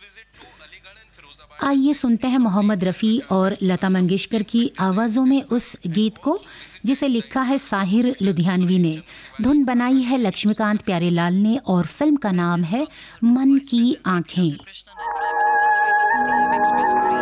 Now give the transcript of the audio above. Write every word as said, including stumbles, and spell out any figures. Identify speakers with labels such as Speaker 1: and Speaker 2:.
Speaker 1: आइए सुनते हैं मोहम्मद रफ़ी और लता मंगेशकर की आवाज़ों में उस गीत को जिसे लिखा है साहिर लुधियानवी ने, धुन बनाई है लक्ष्मीकांत प्यारेलाल ने और फिल्म का नाम है मन की आंखें।